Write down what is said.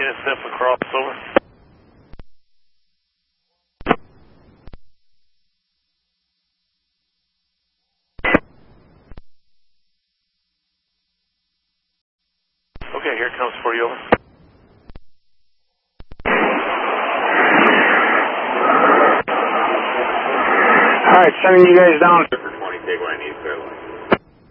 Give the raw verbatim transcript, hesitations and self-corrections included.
N S F across, over. Okay, here it comes for you, over. Alright, sending you guys down. For twenty, take what I need.